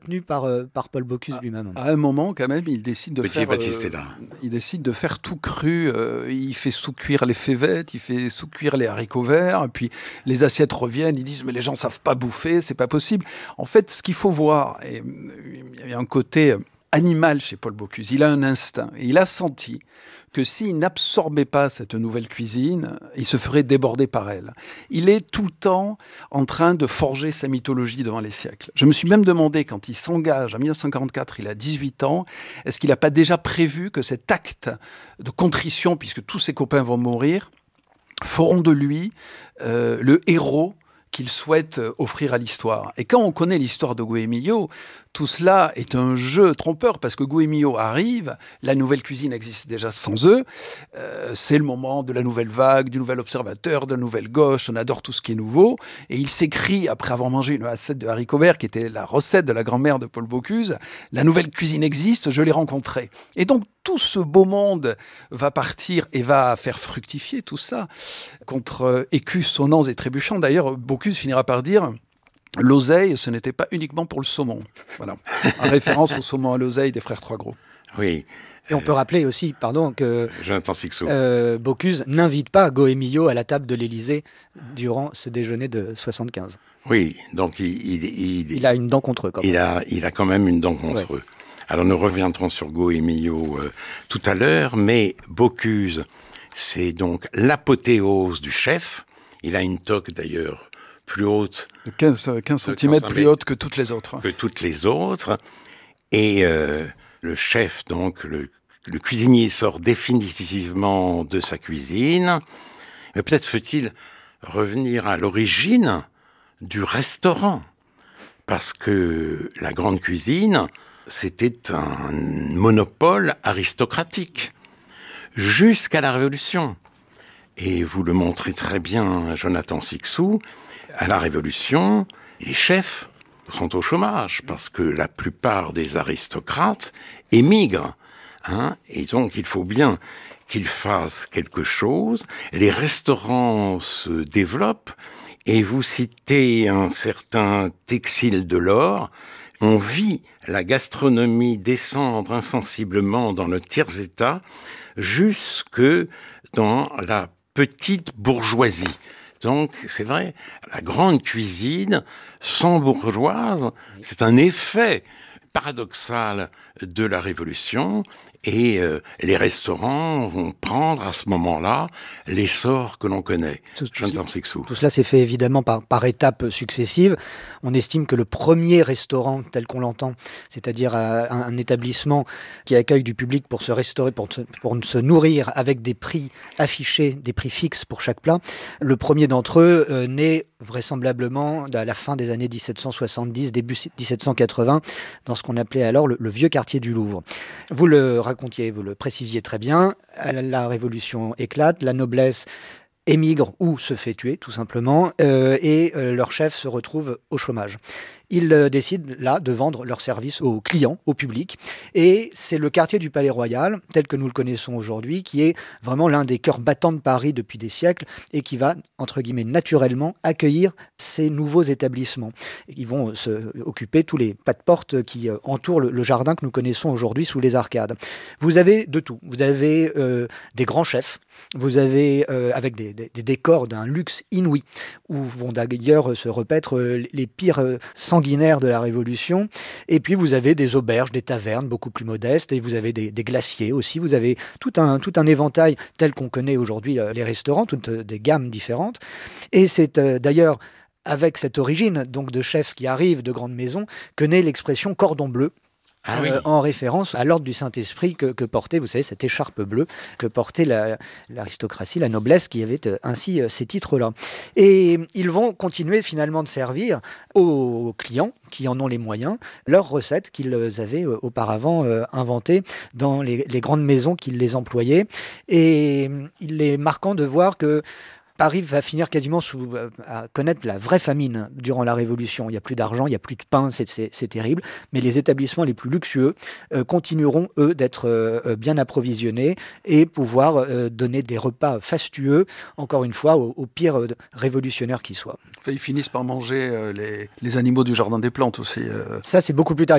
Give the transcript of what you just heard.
soutenu par Paul Bocuse lui-même. À un moment, quand même, il décide de Il décide de faire tout cru. Il fait sous-cuire les févettes, il fait sous-cuire les haricots verts, et puis les assiettes reviennent, ils disent « mais les gens savent pas bouffer, c'est pas possible ». En fait, ce qu'il faut voir, et il y a un côté animal chez Paul Bocuse, il a un instinct, et il a senti que s'il n'absorbait pas cette nouvelle cuisine, il se ferait déborder par elle. Il est tout le temps en train de forger sa mythologie devant les siècles. Je me suis même demandé, quand il s'engage, en 1944, il a 18 ans, est-ce qu'il n'a pas déjà prévu que cet acte de contrition, puisque tous ses copains vont mourir, feront de lui le héros qu'il souhaite offrir à l'histoire. Et quand on connaît l'histoire de Goemio, tout cela est un jeu trompeur, parce que Goemio arrive, la nouvelle cuisine existe déjà sans eux, c'est le moment de la nouvelle vague, du nouvel observateur, de la nouvelle gauche, on adore tout ce qui est nouveau, et il s'écrit, après avoir mangé une assiette de haricots verts, qui était la recette de la grand-mère de Paul Bocuse, la nouvelle cuisine existe, je l'ai rencontrée. Et donc, tout ce beau monde va partir et va faire fructifier tout ça contre écus sonnants et trébuchants. D'ailleurs, Bocuse finira par dire « l'oseille, ce n'était pas uniquement pour le saumon ». Voilà, en référence au saumon à l'oseille des frères Trois-Gros. Oui. Et on peut rappeler aussi, que Jonathan Sixou. Bocuse n'invite pas Goemio à la table de l'Élysée durant ce déjeuner de 75. Oui, donc il a une dent contre eux. Il a quand même une dent contre eux. Alors nous reviendrons sur Goemio tout à l'heure, mais Bocuse, c'est donc l'apothéose du chef. Il a une toque d'ailleurs plus haute. De 15 cm plus haute que toutes les autres. Et le chef, donc le cuisinier, sort définitivement de sa cuisine. Mais peut-être faut-il revenir à l'origine du restaurant. Parce que la grande cuisine, c'était un monopole aristocratique. Jusqu'à la Révolution. Et vous le montrez très bien, Jonathan Sixou, à la Révolution, les chefs sont au chômage parce que la plupart des aristocrates émigrent. Et donc, il faut bien qu'ils fassent quelque chose. Les restaurants se développent. Et vous citez un certain Texile Delord. On vit la gastronomie descendre insensiblement dans le tiers-état jusque dans la petite bourgeoisie. Donc, c'est vrai, la grande cuisine, sans bourgeoise, c'est un effet paradoxal de la Révolution. Et les restaurants vont prendre à ce moment-là l'essor que l'on connaît. Tout cela s'est fait évidemment par étapes successives. On estime que le premier restaurant tel qu'on l'entend, c'est-à-dire un établissement qui accueille du public pour se restaurer, pour se nourrir avec des prix affichés, des prix fixes pour chaque plat, le premier d'entre eux naît vraisemblablement à la fin des années 1770, début 1780, dans ce qu'on appelait alors le vieux quartier du Louvre. Vous le racontiez, vous le précisiez très bien, la Révolution éclate, la noblesse émigre ou se fait tuer tout simplement, et leur chef se retrouve au chômage. Ils décident là de vendre leurs services aux clients, au public, et c'est le quartier du Palais Royal, tel que nous le connaissons aujourd'hui, qui est vraiment l'un des cœurs battants de Paris depuis des siècles, et qui va, entre guillemets, naturellement accueillir ces nouveaux établissements. Ils vont se occuper tous les pas de porte qui entourent le jardin que nous connaissons aujourd'hui sous les arcades. Vous avez de tout. Vous avez des grands chefs, vous avez avec des décors d'un luxe inouï, où vont d'ailleurs se repaître les pires sanguinaires de la Révolution. Et puis vous avez des auberges, des tavernes beaucoup plus modestes, et vous avez des glaciers aussi. Vous avez tout un éventail tel qu'on connaît aujourd'hui les restaurants, toutes des gammes différentes. Et c'est d'ailleurs avec cette origine donc de chefs qui arrivent de grandes maisons que naît l'expression cordon bleu. En référence à l'ordre du Saint-Esprit que portait, vous savez, cette écharpe bleue que portait l'aristocratie, la noblesse, qui avait ainsi ces titres-là. Et ils vont continuer finalement de servir aux clients qui en ont les moyens, leurs recettes qu'ils avaient auparavant inventées dans les grandes maisons qui les employaient. Et il est marquant de voir que Paris va finir quasiment à connaître la vraie famine durant la Révolution. Il n'y a plus d'argent, il n'y a plus de pain, c'est terrible. Mais les établissements les plus luxueux continueront, eux, d'être bien approvisionnés et pouvoir donner des repas fastueux, encore une fois, aux pires révolutionnaires qui soient. Enfin, ils finissent par manger les animaux du jardin des plantes aussi. Ça, c'est beaucoup plus tard.